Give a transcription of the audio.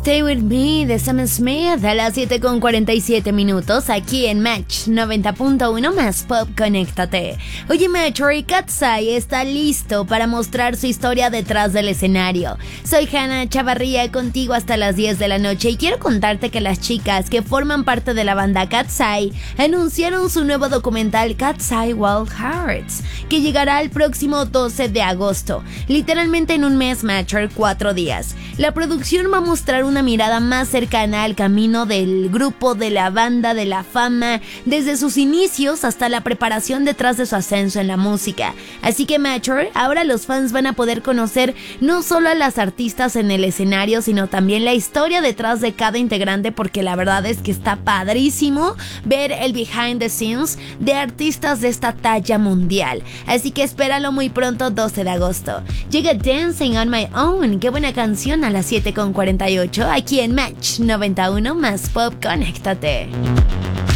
Stay With Me de Sam Smith a las 7:47 aquí en Match 90.1 más Pop, conéctate. Oye, Metro y Katseye está listo para mostrar su historia detrás del escenario. Soy Hannah Chavarría contigo hasta las 10 de la noche y quiero contarte que las chicas que forman parte de la banda Katseye anunciaron su nuevo documental Katseye Wild Hearts, que llegará el próximo 12 de agosto, literalmente en un mes, Metro, 4 días. La producción va a mostrar una mirada más cercana al camino del grupo, de la banda, de la fama, desde sus inicios hasta la preparación detrás de su ascenso en la música. Así que Mature, ahora los fans van a poder conocer no solo a las artistas en el escenario, sino también la historia detrás de cada integrante, porque la verdad es que está padrísimo ver el behind the scenes de artistas de esta talla mundial. Así que espéralo muy pronto, 12 de agosto. Llega Dancing on My Own, qué buena canción, a las 7:48 aquí en Match 91 más Pop, conéctate.